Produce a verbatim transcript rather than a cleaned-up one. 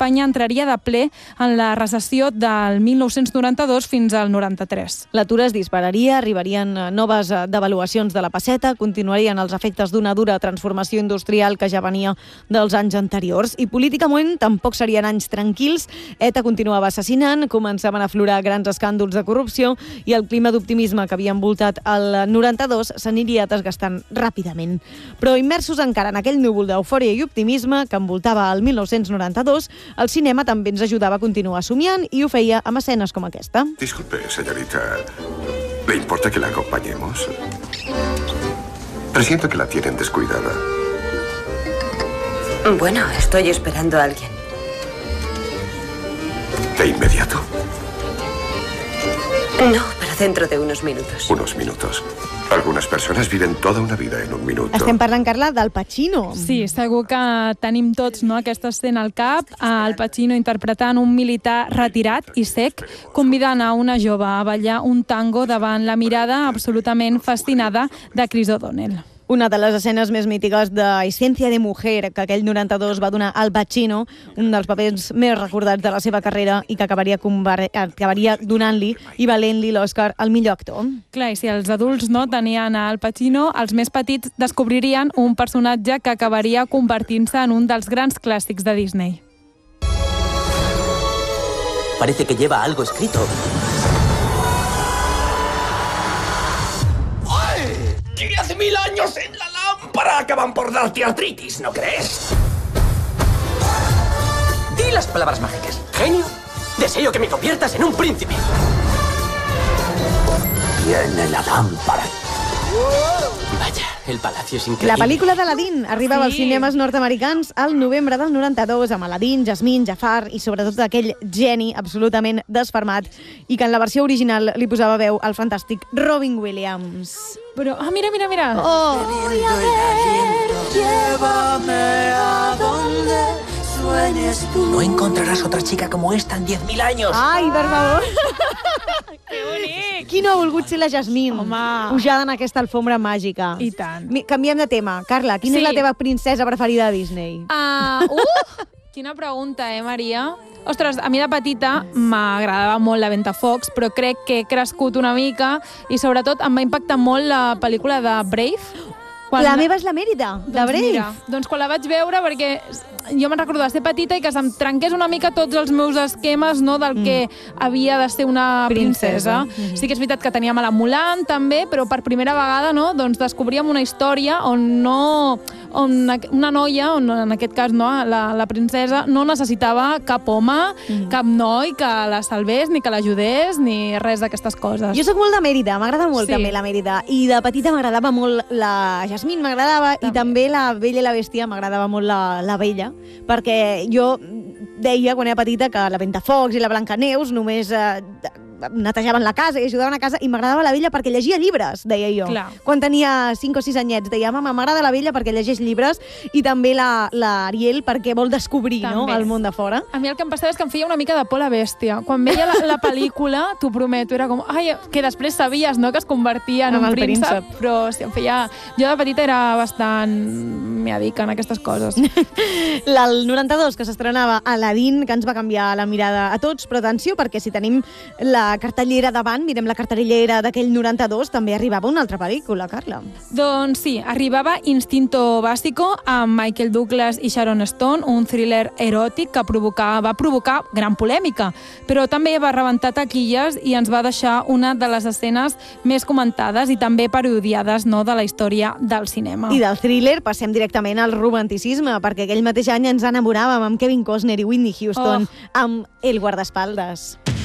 Espanya entraria de ple en la recessió del mil nou-cents noranta-dos fins al noranta-tres. L'atur es dispararia, arribarien noves devaluacions de la pesseta, continuarien els efectes d'una dura transformació industrial que ja venia dels anys anteriors. I políticament tampoc serien anys tranquils. ETA continuava assassinant, començaven a aflorar grans escàndols de corrupció i el clima d'optimisme que havia envoltat el noranta-dos s'aniria desgastant ràpidament. Però immersos encara en aquell núvol d'eufòria i optimisme que envoltava el mil nou-cents noranta-dos, el cinema també ens ajudava a continuar somiant i ho feia amb escenes com aquesta. Disculpe, señorita. ¿Le importa que la acompañemos? Presiento que la tienen descuidada. Bueno, estoy esperando a alguien. ¿De inmediato? No, pero dentro de unos minutos. Unos minutos. Algunes persones viven toda una vida en un minuto. Estem parlant, Carla, del Pacino. Sí, segur que tenim tots, no, aquesta escena al cap, el Pacino interpretant un militar retirat i sec, convidant a una jove a ballar un tango davant la mirada absolutament fascinada de Chris O'Donnell. Una de les escenes més mítiques de Esencia de Mujer que aquell noranta-dos va donar al Pacino, un dels papers més recordats de la seva carrera i que acabaria, acabaria donant-li i valent-li l'Oscar al millor actor. Clar, i si els adults no tenien al Pacino, els més petits descobririen un personatge que acabaria convertint-se en un dels grans clàssics de Disney. Parece que lleva algo escrito. ¡Que hace mil años en la lámpara acaban por darte artritis, ¿no crees? Di las palabras mágicas. Genio, deseo que me conviertas en un príncipe. Tiene la lámpara. Vaya, el palacio es increïble. La pel·lícula d'Aladín arribava sí. als cinemes nord-americans al novembre del noranta-dos amb Aladín, Jasmine, Jafar i sobretot aquell geni absolutament desfermat i que en la versió original li posava veu al fantàstic Robin Williams. Però, ah, mira, mira, mira. Oh! Voy a ver, llévame a donde sueñes tú. No encontrarás otra chica como esta en diez mil años. Ai, per favor. Que bonic! Qui no ha volgut ser la Jasmine? Home. Pujada en aquesta alfombra màgica. I tant. Mi, canviem de tema. Carla, quina Sí. és la teva princesa preferida de Disney? Uh, uh! Quina pregunta, eh, Maria? Ostres, a mi de petita m'agradava molt la Ventafocs, però crec que he crescut una mica i sobretot em va impactar molt la pel·lícula de Brave. Quan... La meva és la Mèrida, de doncs Brave. Mira, doncs quan la vaig veure, perquè jo me'n recordo de ser petita i que se'm trenqués una mica tots els meus esquemes, no, del que mm. havia de ser una princesa. princesa. Mm-hmm. Sí que és veritat que teníem a la Mulan, també, però per primera vegada, no, doncs descobríem una història on no... on una noia, on en aquest cas no, la, la princesa, no necessitava cap home, mm. cap noi que la salvés, ni que l'ajudés, ni res d'aquestes coses. Jo sóc molt de Mèrida, m'agrada molt Sí. també la Mèrida. I de petita m'agradava molt la Jasmine, m'agradava, i també la Bella i la Bèstia, m'agradava molt la, la Bella, perquè jo deia quan era petita que la Ventafocs i la Blancaneus només eh, netejaven la casa i ajudaven a casa, i m'agradava la Bella perquè llegia llibres, deia jo. Clar. Quan tenia cinc o sis anyets, deia, mama, m'agrada la Bella perquè llegeix llibres, i també la, la Ariel perquè vol descobrir, no, el món de fora. A mi el que em passava és que em feia una mica de por la Bèstia. Quan veia la, la pel·lícula, t'ho prometo, era com, ai, que després sabies, no?, que es convertia en, En un el príncep, príncep. però sí, em feia... Jo de petita era bastant miadica en aquestes coses. El noranta-dos, que s'estrenava Aladín, que ens va canviar la mirada a tots, però atenció, perquè si tenim la cartellera davant, mirem la cartellera d'aquell noranta-dos, també arribava una altra pel·lícula, Carla. Doncs sí, arribava Instinto Básico amb Michael Douglas i Sharon Stone, un thriller eròtic que provocar, va provocar gran polèmica, però també va rebentar taquilles i ens va deixar una de les escenes més comentades i també parodiades, no, de la història del cinema. I del thriller passem directament al romanticisme, perquè aquell mateix any ens enamoràvem amb Kevin Costner i Whitney Houston, Oh. amb El guardaespaldes.